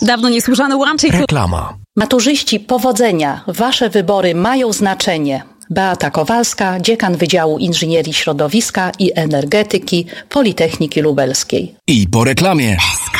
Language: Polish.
Dawno niesłyszany łącznik. Reklama. Maturzyści, powodzenia. Wasze wybory mają znaczenie. Beata Kowalska, dziekan Wydziału Inżynierii Środowiska i Energetyki Politechniki Lubelskiej. I po reklamie.